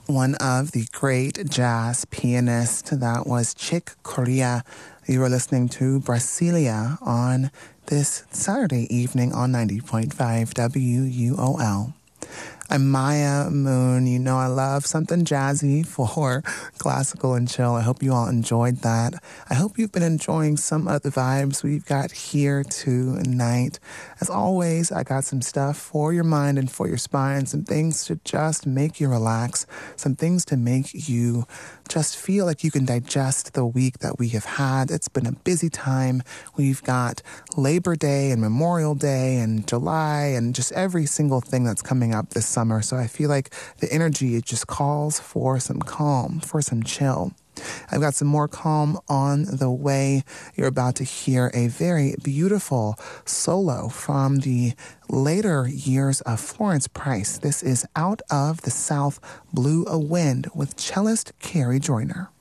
one of the great jazz pianists. That was Chick Corea. You were listening to Brasilia on this Saturday evening on 90.5 WUOL. I'm Maya Moon. You know I love something jazzy for classical and chill. I hope you all enjoyed that. I hope you've been enjoying some of the vibes we've got here tonight. As always, I got some stuff for your mind and for your spine, some things to just make you relax, some things to make you just feel like you can digest the week that we have had. It's been a busy time. We've got Labor Day and Memorial Day and July and just every single thing that's coming up this summer. So I feel like the energy, it just calls for some calm, for some chill. I've got some more calm on the way. You're about to hear a very beautiful solo from the later years of Florence Price. This is Out of the South Blew a Wind with cellist Carrie Joyner.